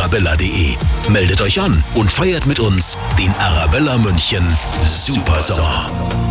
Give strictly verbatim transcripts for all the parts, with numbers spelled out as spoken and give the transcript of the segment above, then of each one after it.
arabella punkt de. Meldet euch an und feiert mit uns den Arabella München Supersommer.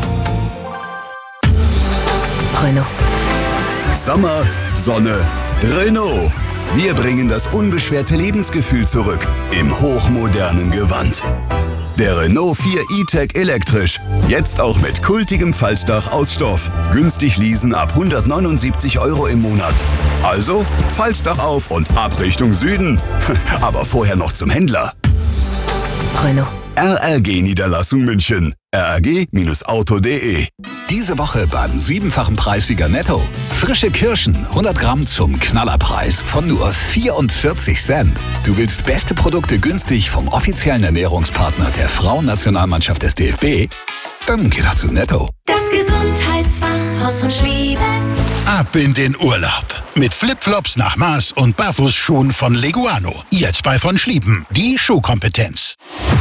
Renault. Sommer, Sonne, Renault. Wir bringen das unbeschwerte Lebensgefühl zurück im hochmodernen Gewand. Der Renault vier E-Tech elektrisch. Jetzt auch mit kultigem Faltdach aus Stoff. Günstig leasen ab hundertneunundsiebzig Euro im Monat. Also Faltdach auf und ab Richtung Süden. Aber vorher noch zum Händler. Renault. R R G-Niederlassung München. r r g Auto punkt de. Diese Woche beim siebenfachen Preissieger Netto. Frische Kirschen, hundert Gramm zum Knallerpreis von nur vierundvierzig Cent. Du willst beste Produkte günstig vom offiziellen Ernährungspartner der Frauennationalmannschaft des D F B? Dann geh doch zu Netto. Das Gesundheitsfachhaus von Schlieben. Ab in den Urlaub. Mit Flipflops nach Maß und Barfußschuhen von Leguano. Jetzt bei von Schlieben. Die Schuhkompetenz.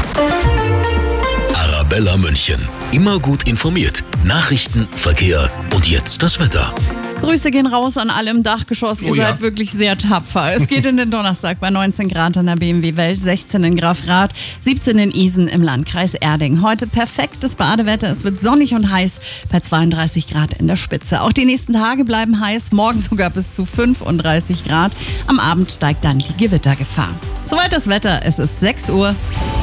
Arabella München. Immer gut informiert. Nachrichten, Verkehr und jetzt das Wetter. Grüße gehen raus an alle im Dachgeschoss. Ihr Oh ja. seid wirklich sehr tapfer. Es geht in den Donnerstag bei neunzehn Grad an der B M W Welt, sechzehn in Grafrath, siebzehn in Isen im Landkreis Erding. Heute perfektes Badewetter. Es wird sonnig und heiß bei zweiunddreißig Grad in der Spitze. Auch die nächsten Tage bleiben heiß, morgen sogar bis zu fünfunddreißig Grad. Am Abend steigt dann die Gewittergefahr. Soweit das Wetter. Es ist sechs Uhr.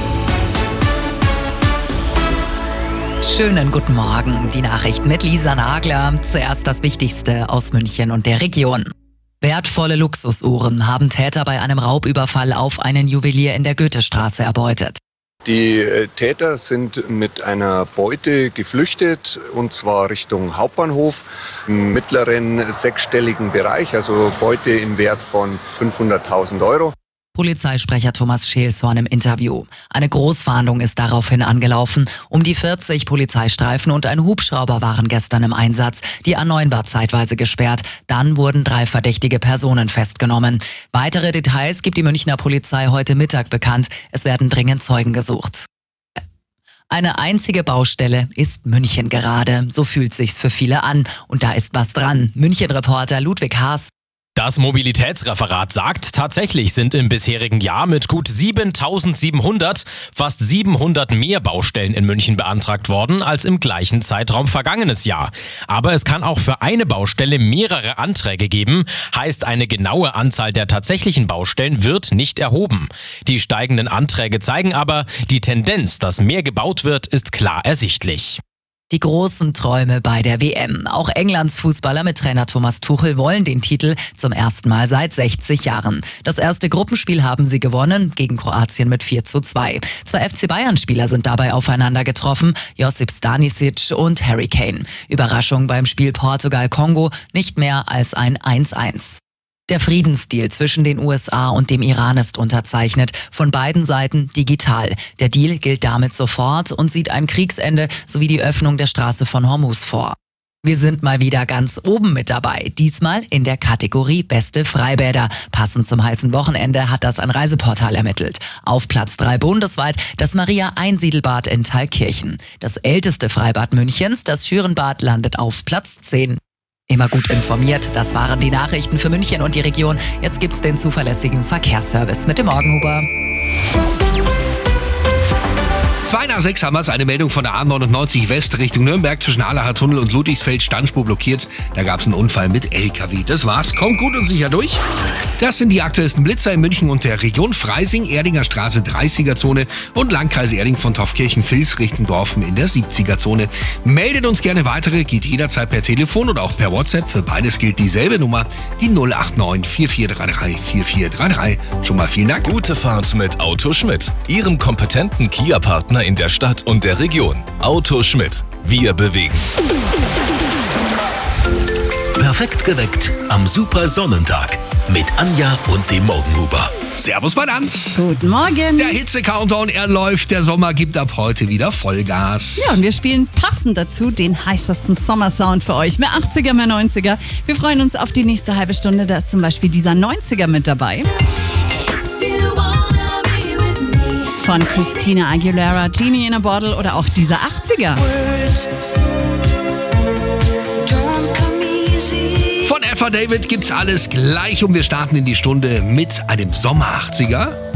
Schönen guten Morgen. Die Nachrichten mit Lisa Nagler. Zuerst das Wichtigste aus München und der Region. Wertvolle Luxusuhren haben Täter bei einem Raubüberfall auf einen Juwelier in der Goethestraße erbeutet. Die äh, Täter sind mit einer Beute geflüchtet, und zwar Richtung Hauptbahnhof im mittleren sechsstelligen Bereich, also Beute im Wert von fünfhunderttausend Euro. Polizeisprecher Thomas Scheelshorn im Interview. Eine Großfahndung ist daraufhin angelaufen. Um die vierzig Polizeistreifen und ein Hubschrauber waren gestern im Einsatz. Die A neun war zeitweise gesperrt. Dann wurden drei verdächtige Personen festgenommen. Weitere Details gibt die Münchner Polizei heute Mittag bekannt. Es werden dringend Zeugen gesucht. Eine einzige Baustelle ist München gerade. So fühlt sich's für viele an. Und da ist was dran. München-Reporter Ludwig Haas. Das Mobilitätsreferat sagt, tatsächlich sind im bisherigen Jahr mit gut siebentausendsiebenhundert fast siebenhundert mehr Baustellen in München beantragt worden als im gleichen Zeitraum vergangenes Jahr. Aber es kann auch für eine Baustelle mehrere Anträge geben, heißt eine genaue Anzahl der tatsächlichen Baustellen wird nicht erhoben. Die steigenden Anträge zeigen aber, die Tendenz, dass mehr gebaut wird, ist klar ersichtlich. Die großen Träume bei der W M. Auch Englands Fußballer mit Trainer Thomas Tuchel wollen den Titel zum ersten Mal seit sechzig Jahren. Das erste Gruppenspiel haben sie gewonnen, gegen Kroatien mit vier zu zwei. Zwei F C Bayern-Spieler sind dabei aufeinander getroffen, Josip Stanisic und Harry Kane. Überraschung beim Spiel Portugal-Kongo, nicht mehr als ein eins eins. Der Friedensdeal zwischen den U S A und dem Iran ist unterzeichnet, von beiden Seiten digital. Der Deal gilt damit sofort und sieht ein Kriegsende sowie die Öffnung der Straße von Hormuz vor. Wir sind mal wieder ganz oben mit dabei, diesmal in der Kategorie Beste Freibäder. Passend zum heißen Wochenende hat das ein Reiseportal ermittelt. Auf Platz drei bundesweit das Maria-Einsiedelbad in Thalkirchen. Das älteste Freibad Münchens, das Schürenbad, landet auf Platz zehn. Immer gut informiert, das waren die Nachrichten für München und die Region. Jetzt gibt's den zuverlässigen Verkehrsservice mit dem Morgenhuber. Zwei nach sechs haben wir es, eine Meldung von der A neunundneunzig West Richtung Nürnberg zwischen Allacher Tunnel und Ludwigsfeld, Standspur blockiert. Da gab es einen Unfall mit L K W. Das war's, kommt gut und sicher durch. Das sind die aktuellsten Blitzer in München und der Region. Freising, Erdinger Straße, dreißiger Zone und Landkreis Erding von Taufkirchen-Vils Richtung Dorfen in der siebziger Zone. Meldet uns gerne weitere, geht jederzeit per Telefon oder auch per WhatsApp. Für beides gilt dieselbe Nummer, die null acht neun vier vier drei drei vier vier drei drei. Schon mal vielen Dank. Gute Fahrt mit Auto Schmidt, Ihrem kompetenten Kia-Partner in der Stadt und der Region. Auto Schmidt. Wir bewegen. Perfekt geweckt am super Sonnentag mit Anja und dem Morgenhuber. Servus Bananz. Guten Morgen. Der Hitze-Countdown, er läuft. Der Sommer gibt ab heute wieder Vollgas. Ja, und wir spielen passend dazu den heißesten Sommersound für euch. Mehr achtziger, mehr neunziger. Wir freuen uns auf die nächste halbe Stunde. Da ist zum Beispiel dieser neunziger mit dabei. Von Christina Aguilera, Genie in a Bottle oder auch dieser achtziger. Von Eva David gibt's alles gleich und wir starten in die Stunde mit einem Sommer-achtziger.